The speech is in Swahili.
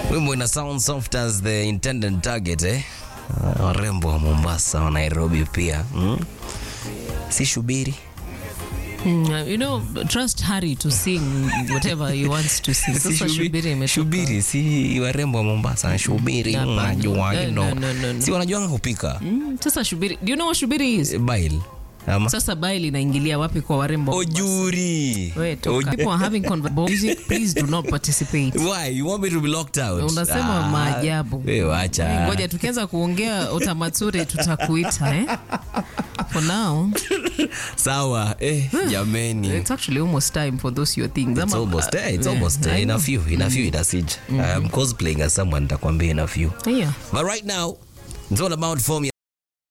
Wimbo ina sound soft as the intended target, eh? Warembo wa Mombasa wa Nairobi pia. Si Shubiri. You know, trust Harry to sing whatever he wants to sing. Sasa Shubiri imetoka. Shubiri si warembo wa Mombasa, Shubiri unajua, you know. No. Si wanajua kupika. Sasa Shubiri, do you know what Shubiri is? Bail. Sasa bail inaingilia wapi kwa warembo? Ojuri. Wait, people are having conversation. Please do not participate. Why? You want me to be locked out? Unasema maajabu. Wewe acha. Ngoja tukianza kuongea utamature tutakuita, eh? For now. Sawa, jameni. It's actually almost time for those your things. It's almost in a few itasija. I'm cosplaying as someone nitakwambia in a few. Yeah. But right now, it's all about form.